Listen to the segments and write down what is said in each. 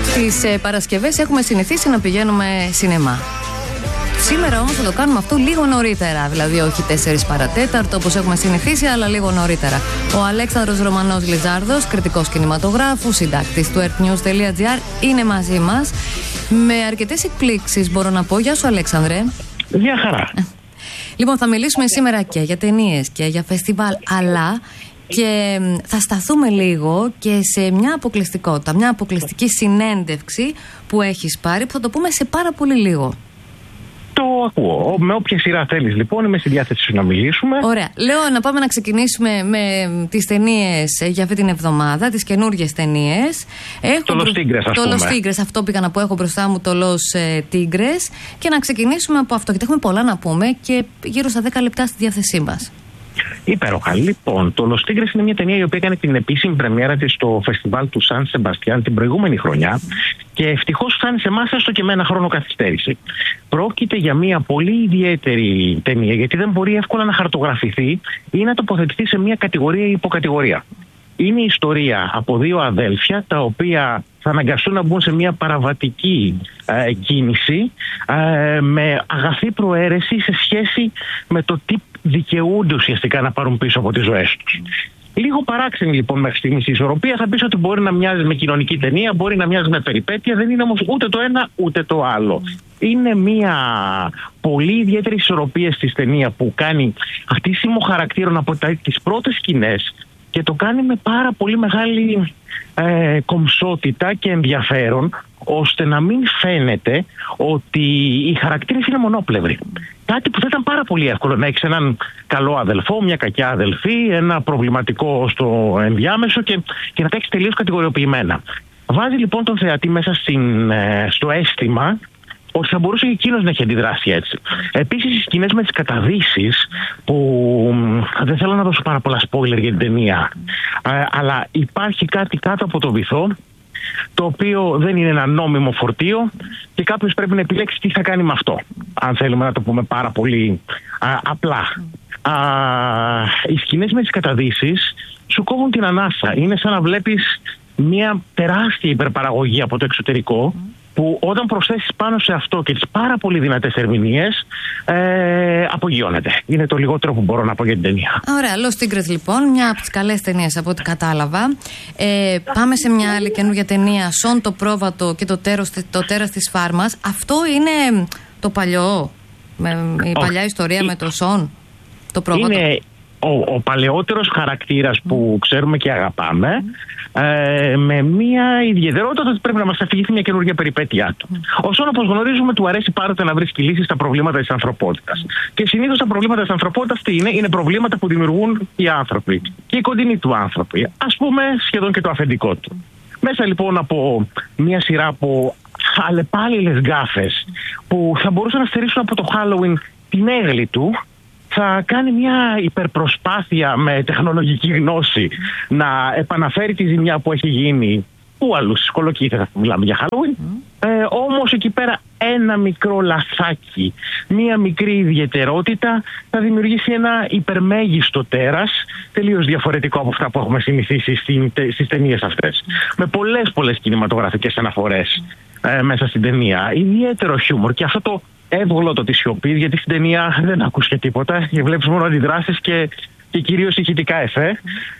Τις Παρασκευές έχουμε συνηθίσει να πηγαίνουμε σινεμά. Σήμερα όμως θα το κάνουμε αυτό λίγο νωρίτερα. Δηλαδή όχι 4 παρατέταρτο όπως έχουμε συνηθίσει, αλλά λίγο νωρίτερα. Ο Αλέξανδρος Ρωμανός Λιζάρδος, κριτικός κινηματογράφου, συντάκτης του earthnews.gr, είναι μαζί μας με αρκετές εκπλήξεις, μπορώ να πω. Γεια σου, Αλέξανδρε. Γεια χαρά. Λοιπόν, θα μιλήσουμε σήμερα και για ταινίες και για φεστιβάλ, αλλά και θα σταθούμε λίγο και σε μια αποκλειστικότητα, μια αποκλειστική συνέντευξη που έχεις πάρει, που θα το πούμε σε πάρα πολύ λίγο. Το ακούω. Με όποια σειρά θέλεις, λοιπόν, είμαι στη διάθεση να μιλήσουμε. Ωραία. Λέω να πάμε να ξεκινήσουμε με τις ταινίες για αυτή την εβδομάδα, τις καινούργιες ταινίες. Το Los Tigres, ας πούμε. Το Los Tigres, αυτό πήγα να πω. Έχω μπροστά μου το Los Tigres. Και να ξεκινήσουμε από αυτό. Γιατί έχουμε πολλά να πούμε και γύρω στα 10 λεπτά στη διάθεσή μας. Υπέροχα. Λοιπόν, το Los Tigres είναι μια ταινία η οποία έκανε την επίσημη πρεμιέρα της στο φεστιβάλ του Σαν Σεμπαστιάν την προηγούμενη χρονιά και ευτυχώς φτάνει σε εμάς έστω και με ένα χρόνο καθυστέρηση. Πρόκειται για μια πολύ ιδιαίτερη ταινία, γιατί δεν μπορεί εύκολα να χαρτογραφηθεί ή να τοποθετηθεί σε μια κατηγορία ή υποκατηγορία. Είναι η ιστορία από 2 αδέλφια τα οποία θα αναγκαστούν να μπουν σε μια παραβατική κίνηση με αγαθή προαίρεση σε σχέση με το τι δικαιούνται ουσιαστικά να πάρουν πίσω από τις ζωές τους. Λίγο παράξενη λοιπόν μέχρι στιγμής η ισορροπία. Θα πεις ότι μπορεί να μοιάζει με κοινωνική ταινία, μπορεί να μοιάζει με περιπέτεια, δεν είναι όμως ούτε το ένα ούτε το άλλο. Είναι μια πολύ ιδιαίτερη ισορροπία στη ταινία που κάνει χτίσιμο χαρακτήρων από τις πρώτες σκηνές και το κάνει με πάρα πολύ μεγάλη κομψότητα και ενδιαφέρον, ώστε να μην φαίνεται ότι οι χαρακτήρες είναι μονόπλευροι. Κάτι που θα ήταν πάρα πολύ εύκολο, να έχεις έναν καλό αδελφό, μια κακιά αδελφή, ένα προβληματικό στο ενδιάμεσο και να τα έχεις τελείως κατηγοριοποιημένα. Βάζει λοιπόν τον θεατή μέσα στο αίσθημα ότι θα μπορούσε και εκείνος να έχει αντιδράσει έτσι. Επίσης, οι σκηνές με τις καταδύσεις, που δεν θέλω να δώσω πάρα πολλά spoiler για την ταινία, αλλά υπάρχει κάτι κάτω από το βυθό, το οποίο δεν είναι ένα νόμιμο φορτίο και κάποιος πρέπει να επιλέξει τι θα κάνει με αυτό, αν θέλουμε να το πούμε πάρα πολύ απλά. Οι σκηνές με τις καταδύσεις σου κόβουν την ανάσα. Είναι σαν να βλέπεις μια τεράστια υπερπαραγωγή από το εξωτερικό, που όταν προσθέσεις πάνω σε αυτό και τις πάρα πολύ δυνατές ερμηνείες, απογειώνεται. Είναι το λιγότερο που μπορώ να πω για την ταινία. Ωραία, Los Tigres λοιπόν, μια από τις καλές ταινίες από ό,τι κατάλαβα. Πάμε σε μια άλλη καινούργια ταινία, Σον το πρόβατο και το τέρας της φάρμας. Αυτό είναι το παλιό, η παλιά ιστορία με το Σον, το πρόβατο. Είναι ο παλαιότερος χαρακτήρας που ξέρουμε και αγαπάμε, με μια ιδιαιτερότητα ότι πρέπει να μας αφηγηθεί μια καινούργια περιπέτειά του. Ο Σον, όπως γνωρίζουμε, του αρέσει πάντοτε να βρίσκει λύσεις στα προβλήματα της ανθρωπότητας. Και συνήθως τα προβλήματα της ανθρωπότητας τι είναι? Είναι προβλήματα που δημιουργούν οι άνθρωποι και οι κοντινοί του άνθρωποι. Ας πούμε, σχεδόν και το αφεντικό του. Μέσα λοιπόν από μια σειρά από αλλεπάλληλες γκάφες που θα μπορούσαν να στερήσουν από το Halloween την έγκλη του, θα κάνει μια υπερπροσπάθεια με τεχνολογική γνώση να επαναφέρει τη ζημιά που έχει γίνει που αλλού στις κολοκύθες, μιλάμε για Halloween. Όμως εκεί πέρα ένα μικρό λαθάκι, μια μικρή ιδιαιτερότητα θα δημιουργήσει ένα υπερμέγιστο τέρας, τελείως διαφορετικό από αυτά που έχουμε συνηθίσει στις ταινίες αυτές. Με πολλές κινηματογραφικές αναφορές μέσα στην ταινία. Ιδιαίτερο χιούμορ και αυτό το εύγλωτο της σιωπής, γιατί στην ταινία δεν ακούς και τίποτα και βλέπεις μόνο αντιδράσεις και κυρίως ηχητικά εφέ.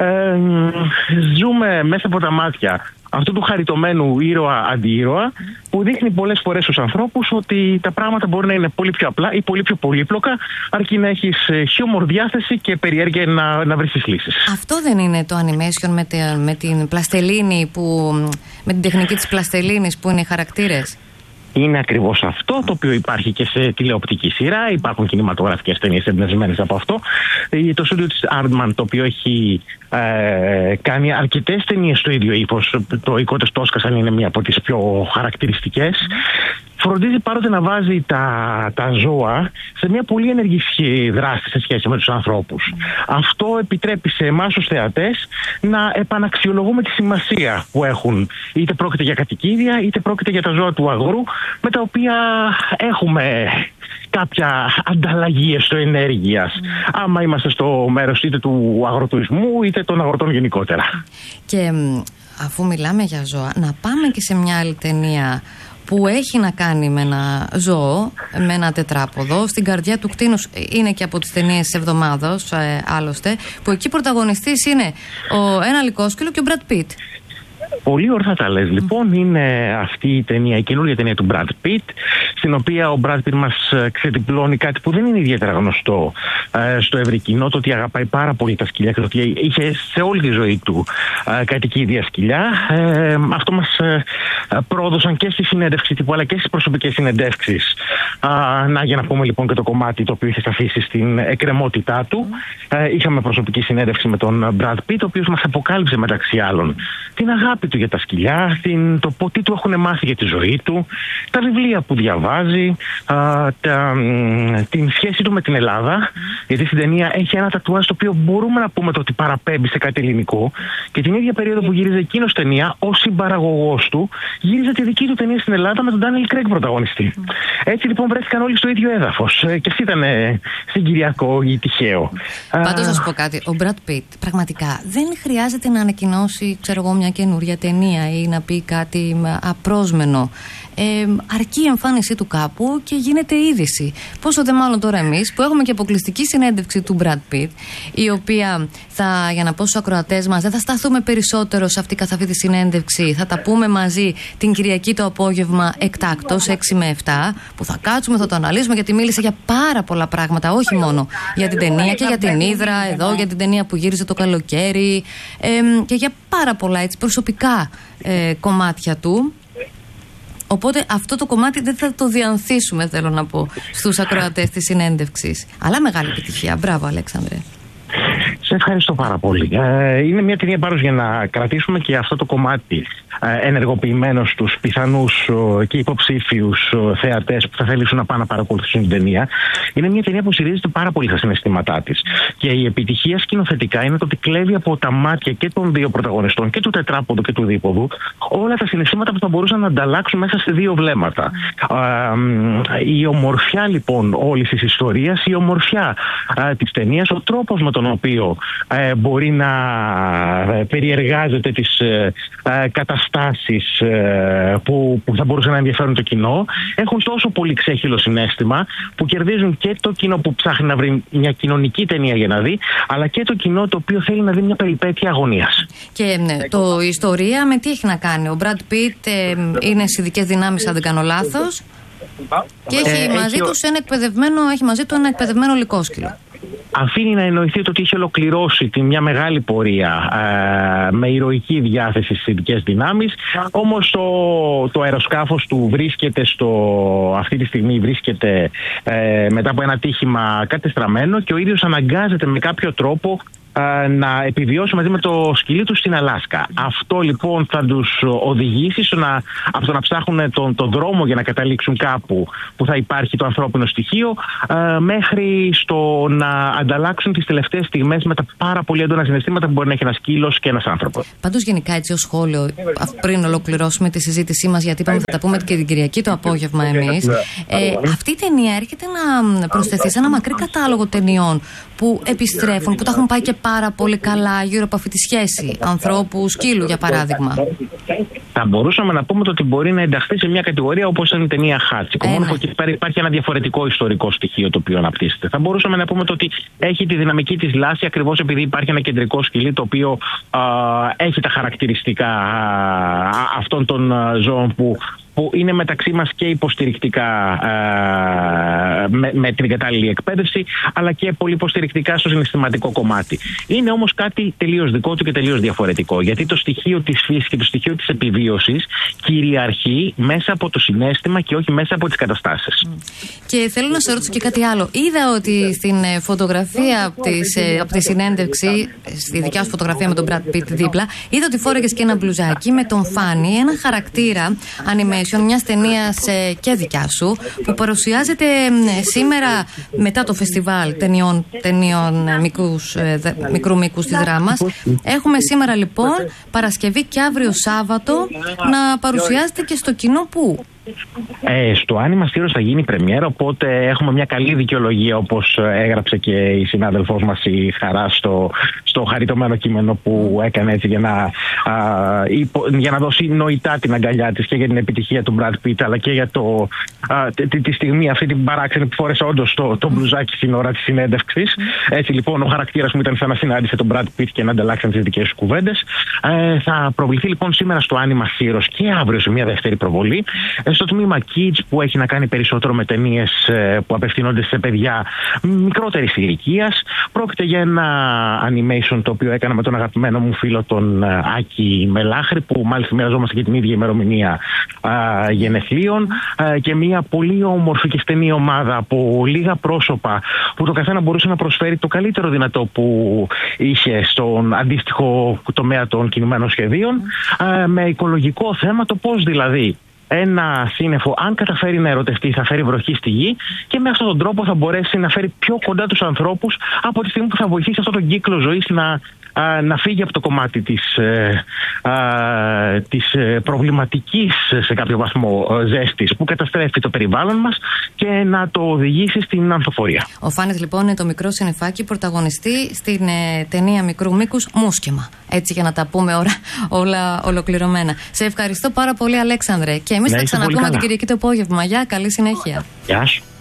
Ζούμε μέσα από τα μάτια αυτού του χαριτωμένου ήρωα-αντιήρωα, που δείχνει πολλές φορές στους ανθρώπους ότι τα πράγματα μπορεί να είναι πολύ πιο απλά ή πολύ πιο πολύπλοκα, αρκεί να έχεις χιούμορ, διάθεση και περιέργεια να βρεις λύσεις. Αυτό δεν είναι το animation με την πλαστελίνη, με την τεχνική της πλαστελίνης που είναι οι χαρακτήρες? Είναι ακριβώς αυτό το οποίο υπάρχει και σε τηλεοπτική σειρά. Υπάρχουν κινηματογραφικές ταινίες εμπνευσμένες από αυτό. Το στούντιο της Aardman, το οποίο έχει κάνει αρκετές ταινίες στο ίδιο ύφος, το «Οικότες Τόσκασαν» είναι μία από τις πιο χαρακτηριστικές. Φροντίζει πάντοτε να βάζει τα ζώα σε μια πολύ ενεργή δράση σε σχέση με τους ανθρώπους. Αυτό επιτρέπει σε εμάς τους θεατές να επαναξιολογούμε τη σημασία που έχουν. Είτε πρόκειται για κατοικίδια, είτε πρόκειται για τα ζώα του αγρού, με τα οποία έχουμε κάποια ανταλλαγή ενέργειας. Άμα είμαστε στο μέρος είτε του αγροτουρισμού είτε των αγροτών γενικότερα. Και αφού μιλάμε για ζώα, να πάμε και σε μια άλλη ταινία που έχει να κάνει με ένα ζώο, με ένα τετράποδο. Στην καρδιά του κτήνους είναι και από τις ταινίες της εβδομάδος, άλλωστε, που εκεί πρωταγωνιστής είναι ένα λυκόσκυλο και ο Brad Pitt. Πολύ ορθά τα λες. Λοιπόν, είναι αυτή η ταινία, η καινούργια ταινία του Brad Pitt, στην οποία ο Brad Pitt μας ξεδιπλώνει κάτι που δεν είναι ιδιαίτερα γνωστό στο ευρύ κοινό, το ότι αγαπάει πάρα πολύ τα σκυλιά και το ότι είχε σε όλη τη ζωή του κατοικίδια σκυλιά. Αυτό μας πρόδωσαν και στη συνέντευξη τύπου, αλλά και στις προσωπικές συνεντεύξεις. Για να πούμε λοιπόν και το κομμάτι το οποίο είχε αφήσει στην εκκρεμότητά του. Είχαμε προσωπική συνέντευξη με τον Brad Pitt, ο οποίος μας αποκάλυψε μεταξύ άλλων την αγάπη του για τα σκυλιά, το τι του έχουν μάθει για τη ζωή του, τα βιβλία που διαβάζει, την σχέση του με την Ελλάδα, γιατί στην ταινία έχει ένα τατουάζ το οποίο μπορούμε να πούμε το ότι παραπέμπει σε κάτι ελληνικό, και την ίδια περίοδο που γύριζε εκείνος ταινία, ο συμπαραγωγός του γύριζε τη δική του ταινία στην Ελλάδα με τον Daniel Craig πρωταγωνιστή. Έτσι λοιπόν βρέθηκαν όλοι στο ίδιο έδαφος, και αυτή ήταν συγκυριακό ή τυχαίο. Πάντως να σου πω κάτι, ο Brad Pitt πραγματικά δεν χρειάζεται να ανακοινώσει, ξέρω εγώ, μια καινούρια ταινία ή να πει κάτι απρόσμενο. Αρκεί η εμφάνισή του κάπου και γίνεται είδηση. Πόσο δε μάλλον τώρα εμείς που έχουμε και αποκλειστική συνέντευξη του Brad Pitt, η οποία για να πω στους ακροατές μας, δεν θα σταθούμε περισσότερο σε καθ' αυτή τη συνέντευξη. Θα τα πούμε μαζί την Κυριακή το απόγευμα εκτάκτως, 6 με 7, που θα κάτσουμε, θα το αναλύσουμε, γιατί μίλησε για πάρα πολλά πράγματα, όχι μόνο για την ταινία και για την Ύδρα, εδώ για την ταινία που γύριζε το καλοκαίρι, και για πάρα πολλά έτσι προσωπικά κομμάτια του. Οπότε αυτό το κομμάτι δεν θα το διανθίσουμε, θέλω να πω, στους ακροατές της συνέντευξης. Αλλά μεγάλη επιτυχία. Μπράβο, Αλέξανδρε. Σε ευχαριστώ πάρα πολύ. Είναι μια ταινία πάντως για να κρατήσουμε και αυτό το κομμάτι ενεργοποιημένο στους πιθανούς και υποψήφιους θεατές που θα θέλουν να πάνε να παρακολουθήσουν την ταινία. Είναι μια ταινία που στηρίζεται πάρα πολύ στα συναισθήματά της. Και η επιτυχία σκηνοθετικά είναι το ότι κλέβει από τα μάτια και των δύο πρωταγωνιστών, και του τετράποδου και του δίποδου, όλα τα συναισθήματα που θα μπορούσαν να ανταλλάξουν μέσα σε δύο βλέμματα. Η ομορφιά λοιπόν όλης της ιστορίας, η ομορφιά της ταινίας, ο τρόπος με τον οποίο μπορεί να περιεργάζεται τις καταστάσεις που θα μπορούσαν να ενδιαφέρουν το κοινό, έχουν τόσο πολύ ξέχυλο συναίσθημα που κερδίζουν και το κοινό που ψάχνει να βρει μια κοινωνική ταινία για να δει, αλλά και το κοινό το οποίο θέλει να δει μια περιπέτεια αγωνίας. Και η ιστορία με τι έχει να κάνει? Ο Brad Pitt είναι στις ειδικές δυνάμεις, αν δεν κάνω λάθος, και έχει μαζί του ένα εκπαιδευμένο λυκόσκυλο. Αφήνει να εννοηθεί ότι έχει ολοκληρώσει μια μεγάλη πορεία με ηρωική διάθεση στις ειδικές δυνάμεις. Όμως το αεροσκάφος του βρίσκεται αυτή τη στιγμή μετά από ένα τύχημα κατεστραμμένο, και ο ίδιος αναγκάζεται με κάποιο τρόπο να επιβιώσει μαζί με το σκυλί του στην Αλάσκα. Αυτό λοιπόν θα τους οδηγήσει από το να ψάχνουν τον δρόμο για να καταλήξουν κάπου που θα υπάρχει το ανθρώπινο στοιχείο, μέχρι στο να ανταλλάξουν τις τελευταίες στιγμές με τα πάρα πολύ έντονα συναισθήματα που μπορεί να έχει ένας σκύλος και ένας άνθρωπος. Πάντως γενικά, έτσι ως σχόλιο, πριν ολοκληρώσουμε τη συζήτησή μας, γιατί είπαμε θα τα πούμε και την Κυριακή το απόγευμα εμείς, αυτή η ταινία έρχεται να προσθεθεί σε ένα μακρύ κατάλογο ταινιών που επιστρέφουν, που τα έχουν πάει και πάρα πολύ καλά γύρω από αυτή τη σχέση ανθρώπου σκύλου, για παράδειγμα. Θα μπορούσαμε να πούμε ότι μπορεί να ενταχθεί σε μια κατηγορία όπως είναι η ταινία Χάτσικο. Μόνο που εκεί πέρα υπάρχει ένα διαφορετικό ιστορικό στοιχείο το οποίο αναπτύσσεται. Θα μπορούσαμε να πούμε ότι έχει τη δυναμική της λάση, ακριβώς επειδή υπάρχει ένα κεντρικό σκυλί το οποίο έχει τα χαρακτηριστικά αυτών των ζώων που είναι μεταξύ μας και υποστηρικτικά με την κατάλληλη εκπαίδευση, αλλά και πολύ υποστηρικτικά στο συναισθηματικό κομμάτι. Είναι όμως κάτι τελείως δικό του και τελείως διαφορετικό, γιατί το στοιχείο της φύσης και το στοιχείο της επιβίωσης κυριαρχεί μέσα από το συναίσθημα και όχι μέσα από τις καταστάσεις. Και θέλω να σε ρωτήσω και κάτι άλλο. Είδα ότι στην φωτογραφία από τη συνέντευξη, στη δικιά σου φωτογραφία με τον Brad Pitt δίπλα, είδα ότι φόρεγες και ένα μπλουζάκι με τον Φάνη, ένα χαρακτήρα animation μιας ταινίας και δικιά σου, που παρουσιάζεται σήμερα μετά το φεστιβάλ ταινιών μικρού μήκους της Δράμας. Έχουμε σήμερα λοιπόν Παρασκευή και αύριο Σάββατο να παρουσιάζεται και στο κοινό. Πού? Στο Άνιμα Σύρος θα γίνει πρεμιέρα, οπότε έχουμε μια καλή δικαιολογία, όπως έγραψε και η συνάδελφός μας η Χαρά στο χαριτωμένο κείμενο που έκανε, έτσι για να δώσει νοητά την αγκαλιά της και για την επιτυχία του Brad Pitt, αλλά και για τη στιγμή αυτή την παράξενη που φόρεσε όντως το μπλουζάκι στην ώρα της συνέντευξης. Έτσι λοιπόν ο χαρακτήρας μου ήταν σαν να συνάντησε τον Brad Pitt και να ανταλλάξαν τις δικές του κουβέντες. Θα προβληθεί λοιπόν σήμερα στο Άνιμα Σύρος και αύριο σε μια δεύτερη προβολή. Στο τμήμα Kids, που έχει να κάνει περισσότερο με ταινίες που απευθύνονται σε παιδιά μικρότερης ηλικίας. Πρόκειται για ένα animation το οποίο έκανα με τον αγαπημένο μου φίλο τον Άκη Μελάχρη, που μάλιστα μοιραζόμαστε και την ίδια ημερομηνία γενεθλίων, και μια πολύ όμορφη και στενή ομάδα από λίγα πρόσωπα που το καθένα μπορούσε να προσφέρει το καλύτερο δυνατό που είχε στον αντίστοιχο τομέα των κινημένων σχεδίων, με οικολογικό θέμα, το πώς δηλαδή ένα σύννεφο, αν καταφέρει να ερωτευτεί, θα φέρει βροχή στη γη, και με αυτόν τον τρόπο θα μπορέσει να φέρει πιο κοντά τους ανθρώπους από τη στιγμή που θα βοηθήσει αυτόν τον κύκλο ζωής να φύγει από το κομμάτι της προβληματικής σε κάποιο βαθμό ζέστης που καταστρέφει το περιβάλλον μας και να το οδηγήσει στην ανθοφορία. Ο Φάνης λοιπόν είναι το μικρό συννεφάκι πρωταγωνιστή στην ταινία μικρού μήκους Μουσκεμα. Έτσι, για να τα πούμε όλα ολοκληρωμένα. Σε ευχαριστώ πάρα πολύ, Αλέξανδρε, και εμείς θα ξαναπούμε την Κυριακή το απόγευμα. Γεια, καλή συνέχεια. Γεια σου.